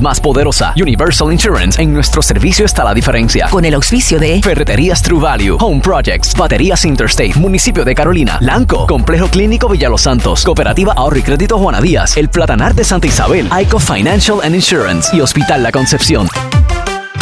más poderosa. Universal Insurance. En nuestro servicio está la diferencia. Con el auspicio de Ferreterías True Value, Home Projects, Baterías Interstate, Municipio de Carolina, Lanco, Complejo Clínico Villa Los Santos, Cooperativa Ahorro y Crédito Juana Díaz, El Platanar de Santa Isabel, ICO Financial and Insurance y Hospital La Concepción.